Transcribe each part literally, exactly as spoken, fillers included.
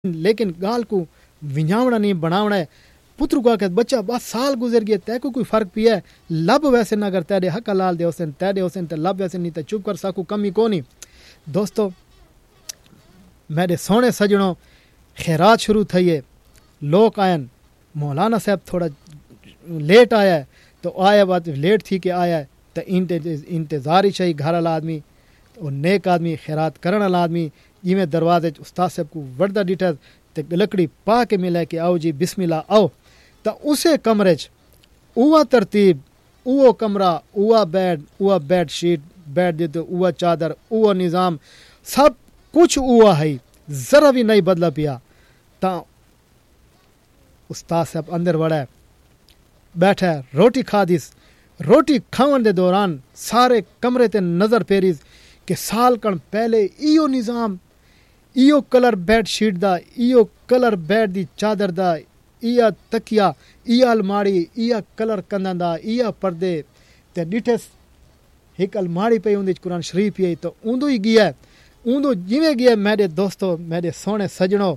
लेकिन गाल को विंजावना नहीं बनावना है। पुत्र को आके बच्चा बस साल गुजर गया तय को कोई फर्क पिया है। लब वैसे ना अगर तैरे हक लाल दे हुसैन तैरे हुसैन तो लब वैसे नहीं तो चुप कर सकू कमी को नहीं। दोस्तों मेरे सोने सजनों खैरात शुरू थी है, लोग आयन, मौलाना साहब थोड़ा लेट आया है तो आया बात लेट थी कि आया है तो इंतज़ार ही चाहिए घर वाला आदमी और नेक आदमी खैरात करने वाला आदमी जिमें दरवाजे उस्ताद साहब को वर्दा डिटर तो लकड़ी पा के मिला कि आओ जी बिस्मिल्लाह आओ तो उसे कमरे च उवा तरतीब उवो कमरा उवा बेड उवा बेड शीट बेड दे तो उवा चादर उवा निज़ाम सब कुछ उवा है, ज़रा भी नहीं बदला पिया। ता उस्ताद साहब अंदर वड़ा बैठा रोटी खा दिस। रोटी खावन दे दौरान सारे कमरे ते नज़र फेरीज कि साल कण पहले इयो निज़ाम इयो कलर बेड शीट दा इयो कलर बेड दी चादर दा इया तकिया इया अलमारी इया कलर कंदा दा इया पर्दे ते डिठस एक अलमारी पे उंदे कुरान शरीफ ही तो उंदो ही गया उंदो जिवें गया। मेरे दोस्तों मेरे सोने सजनों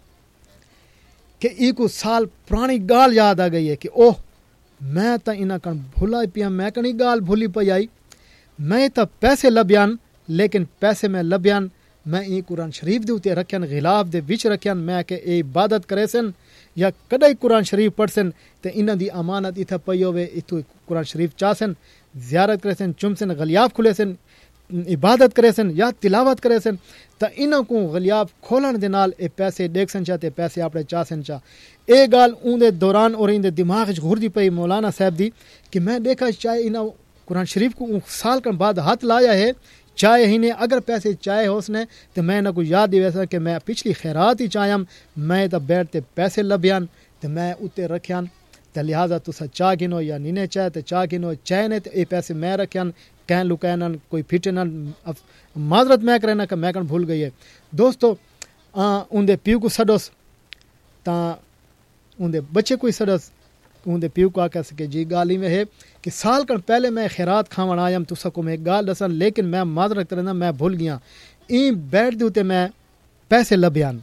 कि इको साल पुरानी गाल याद आ गई है कि ओह मैं तो इना कण भूला पिया मैं कणी गाल भूली पई आई। मैं तो पैसे लभ्यान लेकिन पैसे में लभ्यान मैं ई कुरान शरीफ दे उते रखन गिलाफ दे विच रखन मैं के ए इबादत करे सन या कदई कुरान शरीफ पढ़सन ते इना दी अमानत इथा पई होवे इथु कुरान शरीफ चासन ज़ियारत करे सन चुमसन गलियाफ खुले सन इबादत करे सन या तिलावत करे सन तो इना को गलियाफ खोलन दे नाल ए पैसे देखसन चाहते पैसे आपने चासन चा। ए गाल उंदे दौरान और इंदे दिमाग च घुरदी पई मौलाना साहब दी कि मैं देखा चाहे इना कुरान शरीफ को साल के बाद हाथ लाया है चाहे ही ने अगर पैसे चाहे हो उसने तो मैं ना को याद ही वैसा कि मैं पिछली खैरात ही चाहम मैं तो बैठते पैसे लभ्यान तो मैं उत्ते रखियान तो लिहाजा तुसा चाह गिनो या नीने चाहे तो चाह गिनो चाहे ने तो ये पैसे मैं रखियान कह लुकैन कोई फिटे ना माजरत मैं करे ना कि मैं कन भूल गई है। दोस्तों उनके प्यू को सडोस ता उनके बच्चे को ही सडोस उनके प्यू को आकर सके जी गाली में है कि साल कर पहले मैं खैरात खावन आयम तुसा को मैं गाल दसन लेकिन मैं माजरत करना मैं भूल गया ई बैठ दे मैं पैसे लभ्यान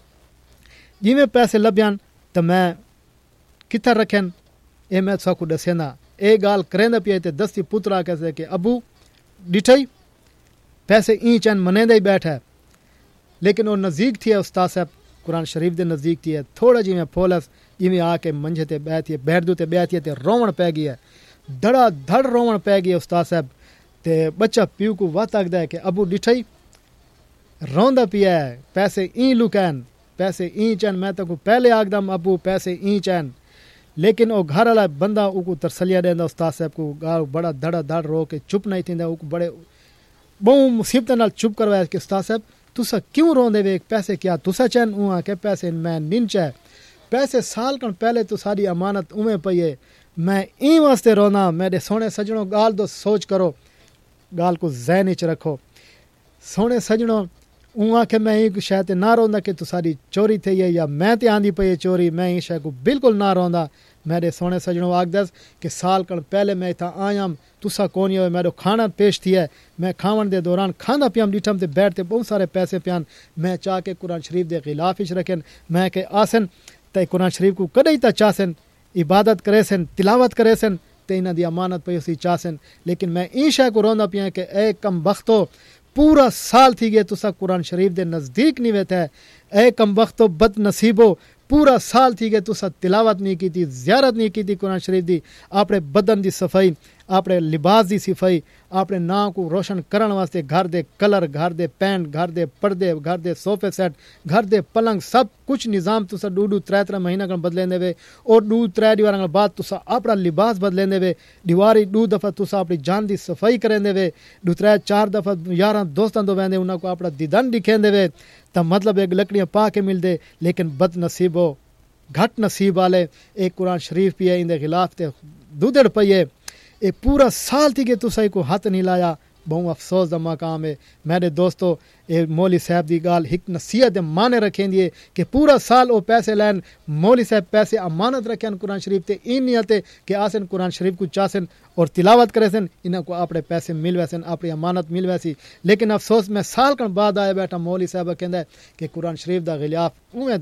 जी में पैसे लभ्यान तो मैं कितना रखन ए मैं तुसा को दसेना ए गाल करेंदा पिए ते दस्ती पुत्रा कैसे कि अबू डिठई पैसे ई चैन मनेंदा ही बैठा लेकिन वो नज़दीक थी उस्ताद साहब कुरान शरीफ दे नज़दीक थी थोड़ा जी में फोलस जिमें आके मंझे ते बैठी बैठ दो ते बैठी ते रोवण पै गया धड़ा धड़ रोवण पै गया उस्ताद साहब ते बच्चा प्यू को वत आखदा है कि अबू डिठई रोंदा पिया है पैसे ई लुकैन पैसे ई चैन मैं तो को पहले आखदम अबू पैसे ई चैन लेकिन वो घर वाला बंदा उको तरसलिया देंदा उस्ताद साहब को गाल बड़ा धड़ा धड़ रो के चुप नहीं थींदा उको बड़े बहु मुसीबत नाल चुप करवाया कि उस्ताद साहब तुसा क्यों रोंदे वे पैसे क्या तुसा चैन उहा के पैसे मैं निन चाहे पैसे साल कण पहले तो सारी अमानत उमें पई है मैं ई वास्ते रोना। मेरे सोने सजनों गाल दो सोच करो गाल को ज़हन विच रखो सोने सजनों उहा के मैं ई शायद ना रोंदा कि तू सारी चोरी थी है या मैं ते आंदी पई चोरी मैं ई शायद को बिल्कुल ना रोंदा। मेरे सोने सजनों आखदस कि साल कण पहले मैं इथा आयम तुसा कोनी हो मेरो खाना पेश थी है मैं खावन दे दौरान खाना पियम डिठम ते बैठते बहुत सारे पैसे पियान मैं चाह के कुरान शरीफ दे खिलाफ विच रखन मैं के आसन ते कुरान शरीफ को कदई ता चाहसन इबादत करे सन तिलावत करे सन ते इना दी अमानत पई उसी चाहसन लेकिन मैं ई शाय को रोंदा पिया कि ए कम बख्तो पूरा साल थी गए तुसा कुरान शरीफ दे नज़दीक नहीं वेता है ए कम बख्तो बद नसीबो पूरा साल थी गए तुसा तिलावत नहीं की थी ज़ियारत नहीं की थी कुरान शरीफ दी आपने बदन दी सफाई आपने लिबास दी सफाई आपने नाम को रोशन करन वास्ते घर दे कलर घर दे पैंट घर दे पर्दे घर दे सोफे सेट घर दे पलंग सब कुछ निज़ाम तुसा डू डू त्रै त्रै महीना कर बदले देवे और डू त्रै दीवार बाद तुसा अपना लिबास बदले देवे दीवारी डू दफ़ा तुसा अपनी जान दी सफाई करें देवे डू त्रै चार दफ़ा यार दोस्तों दो वेंदे उन्होंने को अपना दीदन दिखें देवे तो मतलब एक लकड़ियाँ पा के मिल दे लेकिन बद नसीबो घट नसीब वाले एक कुरान शरीफ पिए इंदे खिलाफ ते दूधड़ पई ए पूरा साल थी कि तुसा को हाथ नहीं लाया बहु अफसोस दा मकाम है। मेरे दोस्तों ए मौली साहब दी गाल हिक नसीहत माने रखेंदी है कि पूरा साल वो पैसे लैन, मौली साहब पैसे अमानत रखन कुरान शरीफ ते इन नियत है कि आसन कुरान शरीफ को चासन और तिलावत करेसन, इन्हां को अपने पैसे मिल वैसन, अपनी अमानत मिल वैसी। लेकिन अफसोस मैं साल कण बाद आया बैठा मौली साहब कहंदा है कि कुरान शरीफ दा गिलाफ उवें